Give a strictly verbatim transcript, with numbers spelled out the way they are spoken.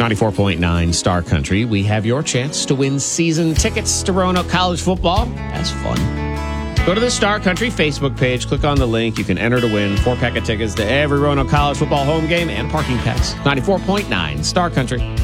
ninety-four point nine Star Country. We have your chance to win season tickets to Roanoke College football. That's fun. Go to the Star Country Facebook page. Click on the link. You can enter to win four pack of tickets to every Roanoke College football home game and parking packs. ninety-four point nine Star Country.